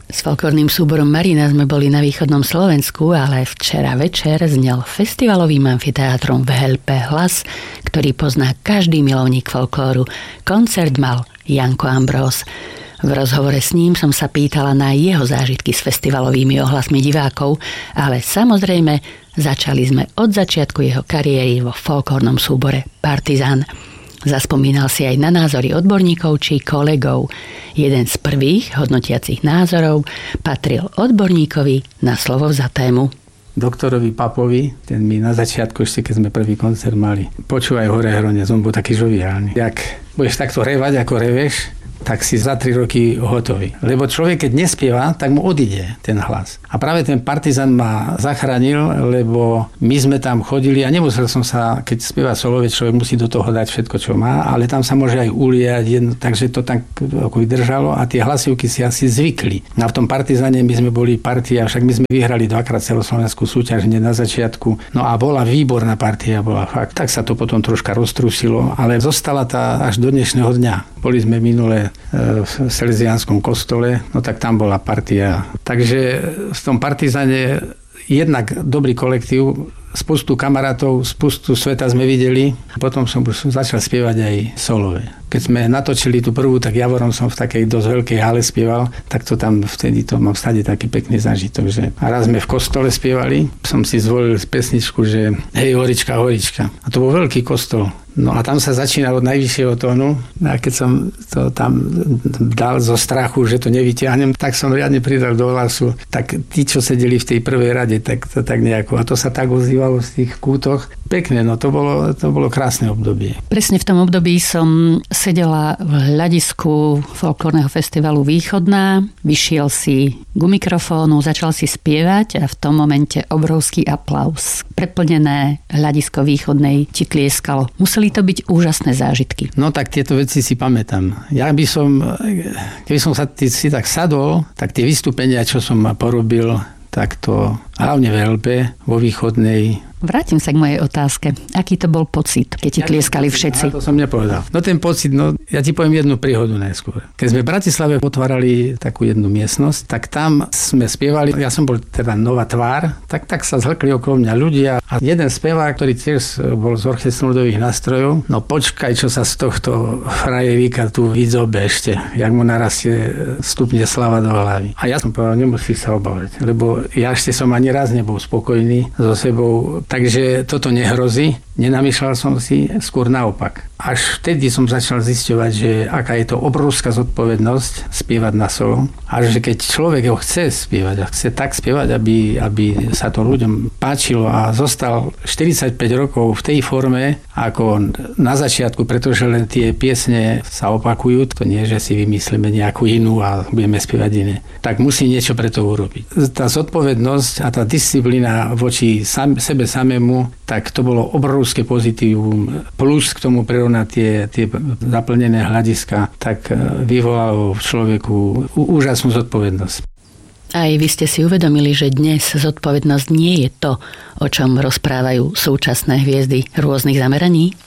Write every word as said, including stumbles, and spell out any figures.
S folklórnym súborom Marina sme boli na východnom Slovensku, ale včera večer znel festivalovým amfiteátrom v Helpe hlas, ktorý pozná každý milovník folklóru. Koncert mal Janko Ambrós. V rozhovore s ním som sa pýtala na jeho zážitky s festivalovými ohlasmi divákov, ale samozrejme začali sme od začiatku jeho kariéry vo folklórnom súbore Partizán. Zaspomínal si aj na názory odborníkov či kolegov. Jeden z prvých hodnotiacich názorov patril odborníkovi na slovo vzatému. Doktorovi Papovi, ten mi na začiatku, ešte keď sme prvý koncert mali, počúvaj hore hronec, on bol taký žoviálny. Jak budeš takto revať, ako reveš, tak si za tri roky hotový. Lebo človek, keď nespieva, tak mu odíde ten hlas. A práve ten Partizán ma zachránil, lebo my sme tam chodili a nemusel som sa, keď spieva solové, človek musí do toho dať všetko, čo má, ale tam sa môže aj uliať, jedno, takže to tak ako vydržalo a tie hlasivky si asi zvykli. A v tom Partizáne my sme boli partia, však my sme vyhrali dvakrát celoslovenskú súťaž hneď na začiatku. No a bola výborná partia, bola fakt. Tak sa to potom troška roztrusilo, ale zostala tá až do dnešného dňa. Boli sme minulé v Salesiánskom kostole, no tak tam bola partia. Takže v tom Partizáne jednak dobrý kolektív, spustu kamarátov, spustu sveta sme videli. Potom som už začal spievať aj solové. Keď sme natočili tú prvú, tak Javorom som v takej dosť veľkej hale spieval, tak to tam vtedy to mám stade taký pekný zážitok, že a raz sme v kostole spievali, som si zvolil pesničku, že hej, horička, horička. A to bol veľký kostol. No a tam sa začína od najvyššieho tónu. A keď som to tam dal zo strachu, že to nevyťahnem, tak som riadne pridal do hlasu. Tak tí, čo sedeli v tej prvej rade, tak to tak nejako. A to sa tak ozývalo v tých kútoch. Pekné, no to bolo, to bolo krásne obdobie. Presne v tom období som sedela v hľadisku folklórneho festivalu Východná. Vyšiel si k mikrofónu, začal si spievať a v tom momente obrovský aplauz. Preplnené hľadisko Východnej ti tlieskalo. Museli to byť úžasné zážitky. No tak tieto veci si pamätám. Ja by som, keby som sa si tak sadol, tak tie vystúpenia, čo som porobil, tak to hlavne v Helpe, vo Východnej. Vrátim sa k mojej otázke. Aký to bol pocit, keď ti tlieskali všetci? Ja to som nepovedal. No ten pocit, no ja ti poviem jednu príhodu najskôr. Keď sme v Bratislave otvárali takú jednu miestnosť, tak tam sme spievali, ja som bol teda nová tvár, tak, tak sa zhlkli okolo mňa ľudia a jeden spevák, ktorý tiež bol z orchestru ľudových nástrojov, no počkaj, čo sa z tohto frajeríka tu vyzobe ešte, jak mu narastie stupne slava do hlavy. A ja som povedal, nemusí sa obávať, lebo ja ešte som ani raz nebol spokojný so sebou. Takže toto nehrozí. Nenamýšľal som si, skôr naopak. Až vtedy som začal zisťovať, že aká je to obrovská zodpovednosť spievať na solo. A že keď človek ho chce spievať a chce tak spievať, aby, aby sa to ľuďom páčilo a zostal štyridsaťpäť rokov v tej forme, ako na začiatku, pretože len tie piesne sa opakujú, to nie, že si vymyslíme nejakú inú a budeme spievať iné. Tak musí niečo pre to urobiť. Tá zodpovednosť a tá disciplína voči sam, sebe samému, tak to bolo obrovské pozitívum. Plus k tomu prirovnať tie, tie zaplnené hľadiska, tak vyvolalo v človeku úžasnú zodpovednosť. Aj vy ste si uvedomili, že dnes zodpovednosť nie je to, o čom rozprávajú súčasné hviezdy rôznych zameraní?